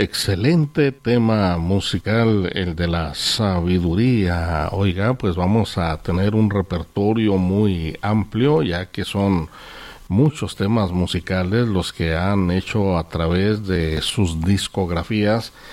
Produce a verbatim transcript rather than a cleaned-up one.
Excelente tema musical, el de la sabiduría. Oiga, pues vamos a tener un repertorio muy amplio, ya que son muchos temas musicales los que han hecho a través de sus discografías